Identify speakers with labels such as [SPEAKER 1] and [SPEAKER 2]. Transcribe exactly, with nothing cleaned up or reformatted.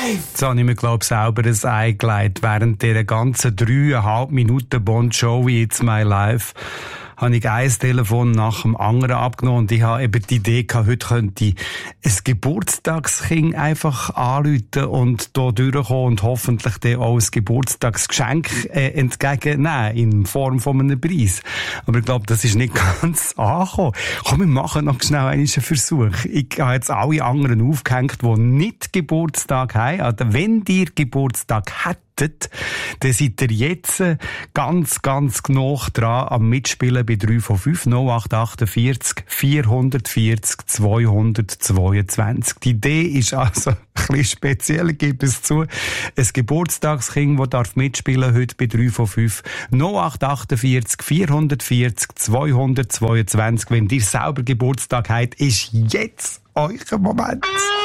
[SPEAKER 1] Jetzt habe ich mir, glaube ich, selber ein Ei gelegt. Während dieser ganzen dreieinhalb Minuten Bon Jovi It's My Life habe ich ein Telefon nach dem anderen abgenommen und ich habe eben die Idee gehabt, heute könnte ich ein Geburtstagskind einfach anrufen und hier durchkommen und hoffentlich dann auch ein Geburtstagsgeschenk äh, entgegennehmen in Form von einem Preis. Aber ich glaube, das ist nicht ganz angekommen. Komm, wir machen noch schnell einen Versuch. Ich habe jetzt alle anderen aufgehängt, die nicht Geburtstag haben. Also wenn ihr Geburtstag hättet, dann seid ihr jetzt ganz, ganz genau dran am Mitspielen bei drei von fünf null acht achtundvierzig vierhundertvierzig zweihundertzweiundzwanzig. Die Idee ist also ein bisschen speziell, ich gebe es zu. Ein Geburtstagskind, das darf mitspielen heute bei drei von fünf null acht achtundvierzig vierhundertvierzig zweihundertzweiundzwanzig. Wenn ihr selber Geburtstag habt, ist jetzt euer Moment.